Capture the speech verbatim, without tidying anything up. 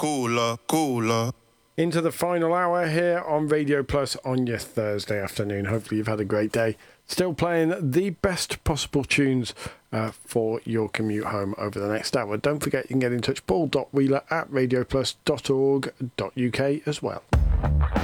cooler, cooler. Into the final hour here on Radio Plus on your Thursday afternoon. Hopefully you've had a great day. Still playing the best possible tunes uh, for your commute home over the next hour. Don't forget you can get in touch, paul dot wheeler at radio plus dot org dot uk as well.